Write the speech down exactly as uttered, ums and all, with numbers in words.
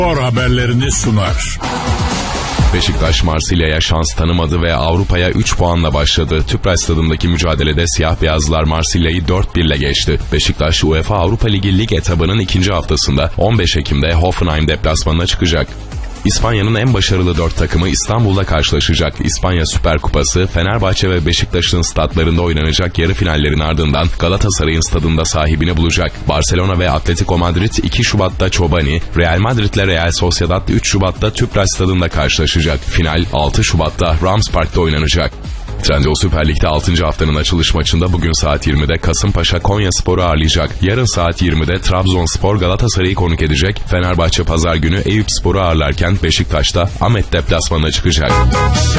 Spor haberlerini sunar. Beşiktaş Marsilya'ya şans tanımadı ve Avrupa'ya üç puanla başladı. Tüpraş Stadı'ndaki mücadelede siyah beyazlar Marsilya'yı dört bir ile geçti. Beşiktaş UEFA Avrupa Ligi lig etabının ikinci haftasında on beş Ekim'de Hoffenheim deplasmanına çıkacak. İspanya'nın en başarılı dört takımı İstanbul'da karşılaşacak. İspanya Süper Kupası, Fenerbahçe ve Beşiktaş'ın statlarında oynanacak yarı finallerin ardından Galatasaray'ın stadında sahibini bulacak. Barcelona ve Atletico Madrid iki Şubat'ta Çobani, Real Madrid ile Real Sociedad üç Şubat'ta Tüpraş Stadı'nda karşılaşacak. Final altı Şubat'ta Rams Park'ta oynanacak. Trendyol Süper Lig'de altıncı haftanın açılış maçında bugün saat yirmide Kasımpaşa Konyaspor'u ağırlayacak. Yarın saat yirmide Trabzonspor Galatasaray'ı konuk edecek. Fenerbahçe pazar günü Eyüpspor'u ağırlarken Beşiktaş'ta Ahmet deplasmanına çıkacak.